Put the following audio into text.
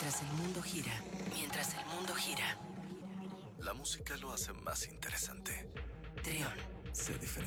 Mientras el mundo gira, mientras el mundo gira. La música lo hace más interesante. Trión. Sé diferente.